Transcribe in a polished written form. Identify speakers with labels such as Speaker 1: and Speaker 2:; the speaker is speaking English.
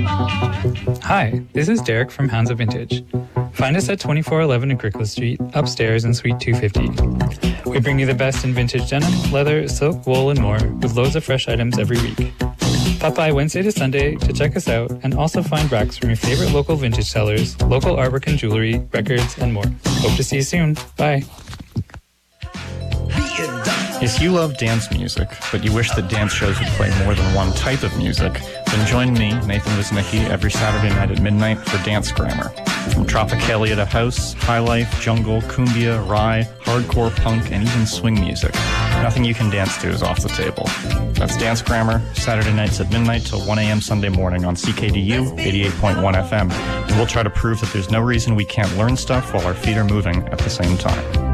Speaker 1: Hi, this is Derek from Hounds of Vintage. Find us at 2411 Agricola Street, upstairs in Suite 250. We bring you the best in vintage denim, leather, silk, wool, and more, with loads of fresh items every week. Pop by Wednesday to Sunday to check us out and also find racks from your favorite local vintage sellers, local artwork and jewelry, records, and more. Hope to see you soon. Bye.
Speaker 2: If you love dance music, but you wish that dance shows would play more than one type of music, then join me, Nathan Wisnicki, every Saturday night at midnight for Dance Grammar. From Tropicalia to house, highlife, jungle, cumbia, rye, hardcore, punk, and even swing music. Nothing you can dance to is off the table. That's Dance Grammar, Saturday nights at midnight till 1 a.m. Sunday morning on CKDU 88.1 FM. And we'll try to prove that there's no reason we can't learn stuff while our feet are moving at the same time.